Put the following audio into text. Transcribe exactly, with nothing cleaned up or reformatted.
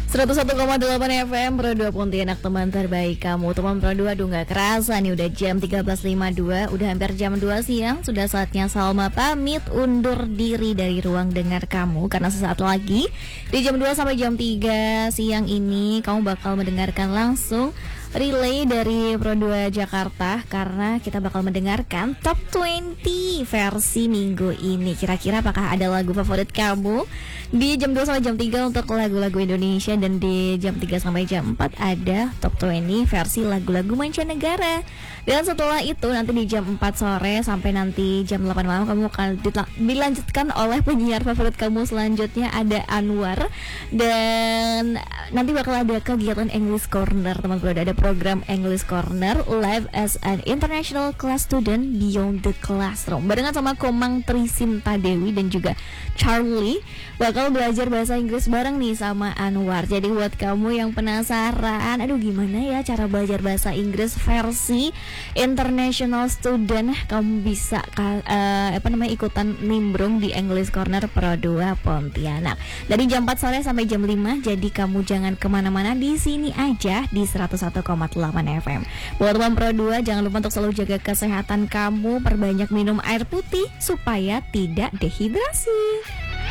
seratus satu koma delapan F M Pro dua Pontianak, teman terbaik kamu. Teman Pro dua, aduh gak kerasa nih udah jam tiga belas lima puluh dua, udah hampir jam dua siang. Sudah saatnya Salma pamit undur diri dari ruang dengar kamu, karena sesaat lagi di jam dua sampai jam tiga siang ini kamu bakal mendengarkan langsung relay dari Pro dua Jakarta, karena kita bakal mendengarkan Top dua puluh versi minggu ini. Kira-kira apakah ada lagu favorit kamu di jam dua sampai jam tiga untuk lagu-lagu Indonesia, dan di jam tiga sampai jam empat ada Top dua puluh versi lagu-lagu mancanegara. Dan setelah itu nanti di jam empat sore sampai nanti jam delapan malam kamu akan dilanjutkan oleh penyiar favorit kamu selanjutnya, ada Anwar. Dan nanti bakal ada kegiatan English Corner, teman Pro. Ada program English Corner live as an international class student beyond the classroom, barengan sama Komang Trisinta Dewi dan juga Charlie. Bakal belajar bahasa Inggris bareng nih sama Anwar. Jadi buat kamu yang penasaran, aduh gimana ya cara belajar bahasa Inggris versi international student, kamu bisa uh, apa namanya ikutan nimbrung di English Corner Pro dua Pontianak dari jam empat sore sampai jam lima. Jadi kamu jangan kemana-mana, di sini aja di seratus satu koma delapan F M. Buat teman Pro dua, jangan lupa untuk selalu jaga kesehatan kamu, perbanyak minum air putih supaya tidak dehidrasi.